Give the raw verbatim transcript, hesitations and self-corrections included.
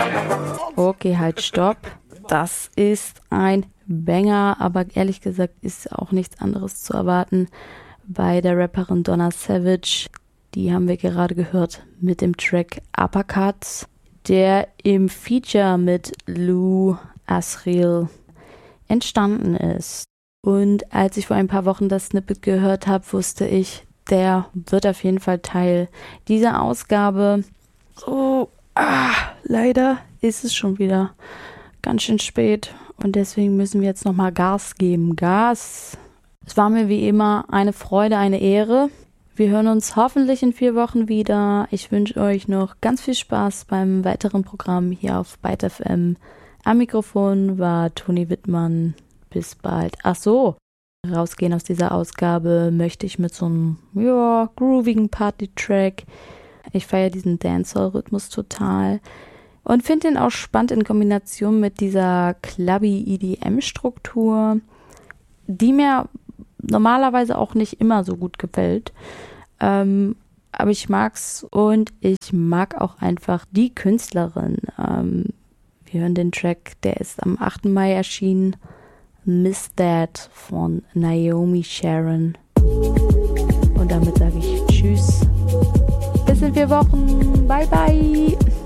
Okay, halt, stopp. Das ist ein Banger, aber ehrlich gesagt ist auch nichts anderes zu erwarten bei der Rapperin Donna Savage. Die haben wir gerade gehört mit dem Track Uppercuts, der im Feature mit Lou Asriel entstanden ist. Und als ich vor ein paar Wochen das Snippet gehört habe, wusste ich, der wird auf jeden Fall Teil dieser Ausgabe. Oh, ah, leider ist es schon wieder ganz schön spät und deswegen müssen wir jetzt nochmal Gas geben. Gas! Es war mir wie immer eine Freude, eine Ehre. Wir hören uns hoffentlich in vier Wochen wieder. Ich wünsche euch noch ganz viel Spaß beim weiteren Programm hier auf Byte F M. Am Mikrofon war Toni Wittmann. Bis bald. Ach so, rausgehen aus dieser Ausgabe möchte ich mit so einem, ja, groovigen Party-Track. Ich feiere diesen Dancehall-Rhythmus total und finde den auch spannend in Kombination mit dieser clubby E D M-Struktur, die mir normalerweise auch nicht immer so gut gefällt. Ähm, aber ich mag's und ich mag auch einfach die Künstlerin. Ähm, wir hören den Track, der ist am achten Mai erschienen. Miss That von Naomi Sharon. Und damit sage ich Tschüss. Bis in vier Wochen. Bye, bye.